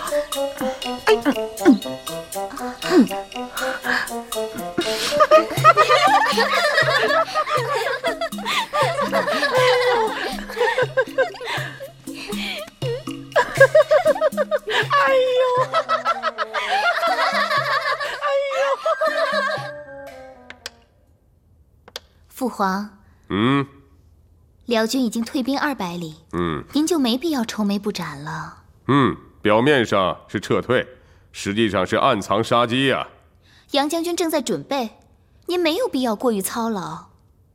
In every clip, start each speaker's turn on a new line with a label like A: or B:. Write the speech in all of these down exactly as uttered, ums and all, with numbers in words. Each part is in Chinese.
A: 哎，嗯嗯。哎呦！哎呦！
B: 父皇，
C: 嗯，
B: 辽军已经退兵二百里，
C: 嗯，
B: 您就没必要愁眉不展了。
C: 嗯，表面上是撤退，实际上是暗藏杀机呀、啊。
B: 杨将军正在准备，您没有必要过于操劳。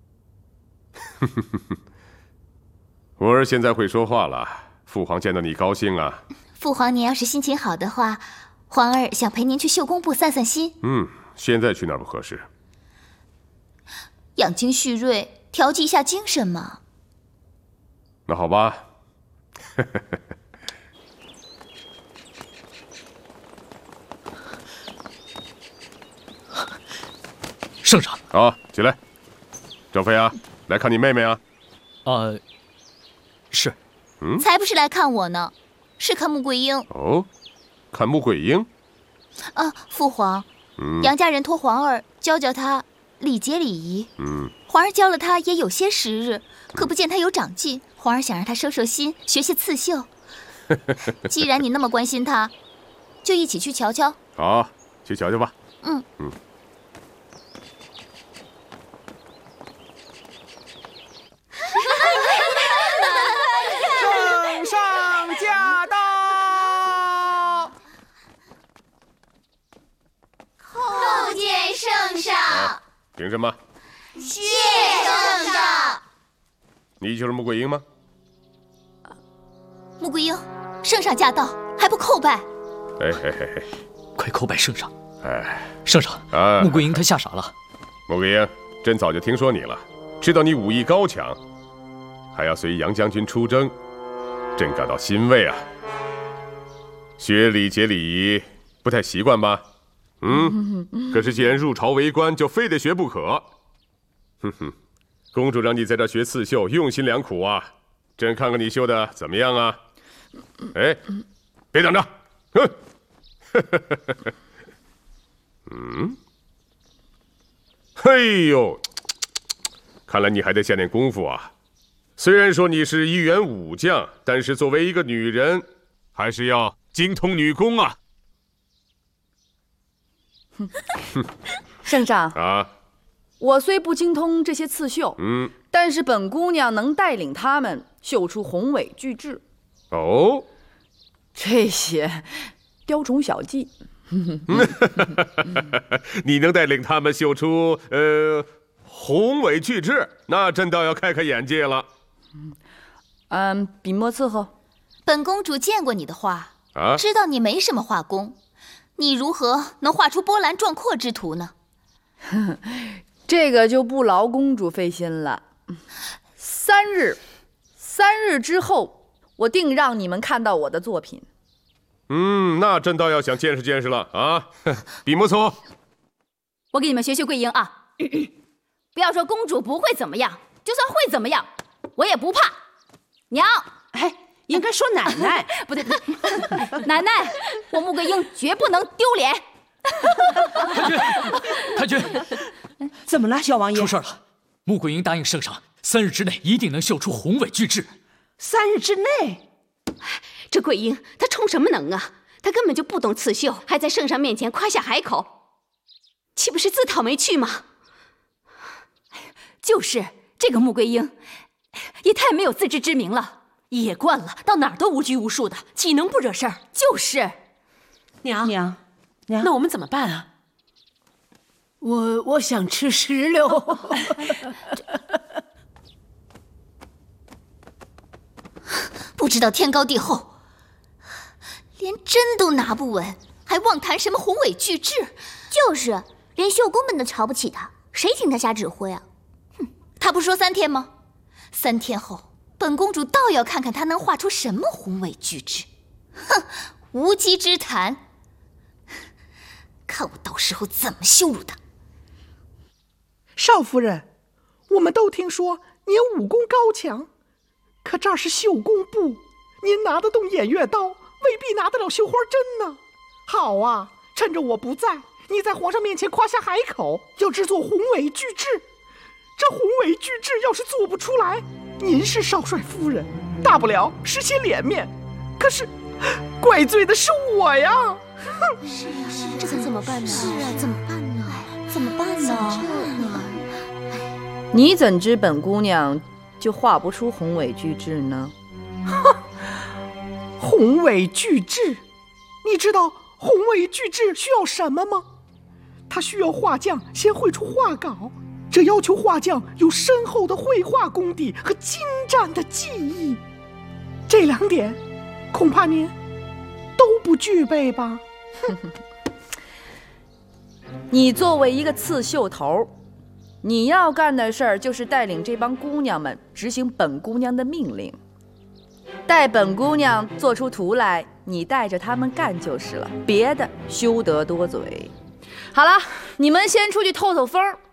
C: 我儿现在会说话了，父皇见到你高兴啊。
B: 父皇，您要是心情好的话，皇儿想陪您去绣宫部散散心。
C: 嗯，现在去那儿不合适。
B: 养精蓄锐，调剂一下精神嘛。
C: 那好吧。
D: 圣上，
C: 好，起来。赵飞啊，来看你妹妹啊。
D: 呃，是。
C: 嗯，
B: 才不是来看我呢，是看穆桂英。
C: 哦，看穆桂英。
B: 啊，父皇，
C: 嗯，
B: 杨家人托皇儿教教她礼节礼仪。
C: 嗯，
B: 皇儿教了她也有些时日，可不见她有长进。皇儿想让她收收心，学些刺绣。既然你那么关心她，就一起去瞧瞧。
C: 好，去瞧瞧吧。
B: 嗯
C: 嗯。
A: 圣上驾到！
E: 叩见圣上。
C: 啊，凭什么？
E: 谢圣上。
C: 你就是穆桂英吗？
B: 穆桂英，圣上驾到，还不叩拜？
C: 哎嘿嘿嘿，
D: 快叩拜圣上！
C: 哎，
D: 圣上，
C: 啊，
D: 穆桂英她吓傻了。
C: 穆桂英，朕早就听说你了，知道你武艺高强，还要随杨将军出征，朕感到欣慰啊。学礼节礼仪不太习惯吧？嗯，可是既然入朝为官，就非得学不可。哼哼，公主让你在这学刺绣，用心良苦啊。朕看看你绣的怎么样啊？哎，别等着，哼！嗯，嘿呦，看来你还得下点功夫啊。虽然说你是一员武将，但是作为一个女人，还是要精通女工啊。
F: 圣上
C: 啊，
F: 我虽不精通这些刺绣，
C: 嗯，
F: 但是本姑娘能带领他们绣出宏伟巨制。
C: 哦，
F: 这些雕虫小技，
C: 你能带领他们绣出呃宏伟巨制，那朕倒要开开眼界了。
F: 嗯，笔墨伺候。
B: 本公主见过你的画，
C: 啊，
B: 知道你没什么画工，你如何能画出波澜壮阔之图呢？
F: 这个就不劳公主费心了。三日，三日之后，我定让你们看到我的作品。
C: 嗯，那朕倒要想见识见识了啊！笔墨伺候。
E: 我给你们学学桂英啊，不要说公主不会怎么样，就算会怎么样，我也不怕。娘，
A: 哎，应该说奶奶。
E: 不对不对，奶奶，我穆桂英绝不能丢脸。
D: 太君，
A: 怎么了，小王爷？
D: 出事了！穆桂英答应圣上，三日之内一定能绣出宏伟巨制。
A: 三日之内？
E: 这桂英她充什么能啊？她根本就不懂刺绣，还在圣上面前夸下海口，岂不是自讨没趣吗？就是这个穆桂英，也太没有自知之明了，野惯了，到哪儿都无拘无束的，岂能不惹事儿？就是。
A: 娘娘娘，
G: 那我们怎么办啊？
A: 我我想吃石榴。
B: 不知道天高地厚，连针都拿不稳，还妄谈什么宏伟巨制？
H: 就是，连绣工们都瞧不起他，谁听他瞎指挥啊？
B: 哼，他不说三天吗？三天后，本公主倒要看看他能画出什么宏伟巨制。哼，无稽之谈。看我到时候怎么羞辱他！
I: 少夫人，我们都听说您武功高强，可这儿是绣工部，您拿得动偃月刀， 未必拿得了绣花针呢。好啊，趁着我不在，你在皇上面前夸下海口，要制作宏伟巨制。这宏伟巨制要是做不出来，您是少帅夫人，大不了失些脸面，可是怪罪的是我呀。
H: 是啊，是啊，这可怎么办呢？是啊，怎么办呢？怎么办呢？
F: 你怎知本姑娘就画不出宏伟巨制呢？
I: 宏伟巨制，你知道宏伟巨制需要什么吗？它需要画匠先绘出画稿，这要求画匠有深厚的绘画功底和精湛的技艺。这两点，恐怕您都不具备吧？
F: 你作为一个刺绣头，你要干的事儿就是带领这帮姑娘们执行本姑娘的命令，待本姑娘做出图来，你带着她们干就是了，别的休得多嘴。好了，你们先出去透透风，